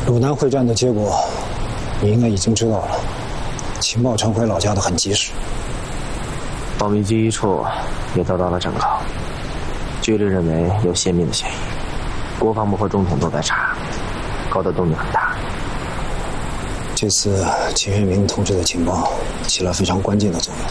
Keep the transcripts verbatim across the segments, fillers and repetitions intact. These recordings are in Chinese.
鲁南会战的结果，你应该已经知道了。情报传回老家的很及时， 保密局一处也得到了证告，局里认为有泄密的嫌疑，国防部和总统都在查，搞得动静很大。 这次秦月明同志的情报起了非常关键的作用，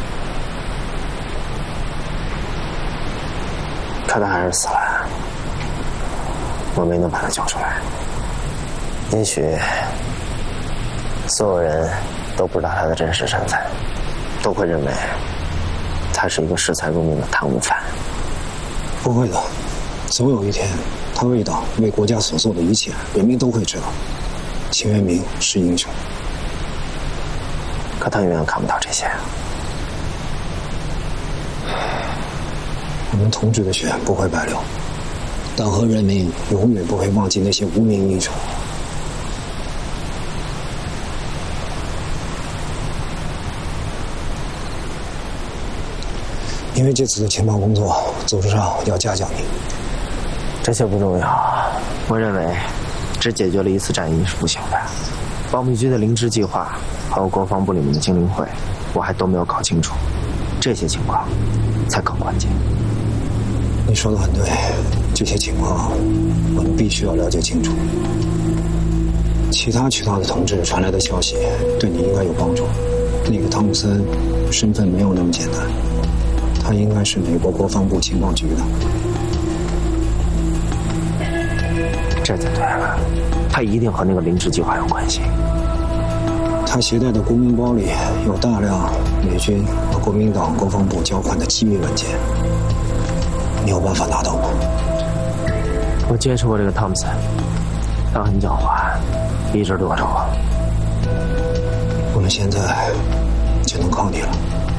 可他还是死了，我没能把他救出来。也许所有人都不知道他的真实身份，都会认为他是一个视财如命的贪污犯。 不会的，总有一天，他为党为国家所做的一切，人民都会知道，秦月明是英雄。 可他永远看不到这些。 我们同志的血不会白流，党和人民永远不会忘记那些无名英雄。因为这次的情报工作，组织上要嘉奖你。 这些不重要，我认为只解决了一次战役是不行的。保密局的灵芝计划，还有国防部里面的精灵会，我还都没有搞清楚，这些情况才更关键。 你说的很对，这些情况我们必须要了解清楚。其他渠道的同志传来的消息，对你应该有帮助。那个汤姆森身份没有那么简单。他应该是美国国防部情报局的， 这就对了。他一定和那个灵芝计划有关系。 他携带的公文包里有大量美军和国民党国防部交换的机密文件，你有办法拿到吗？ 我接触过这个汤姆森，他很狡猾，一直躲着我。 我们现在就能靠你了。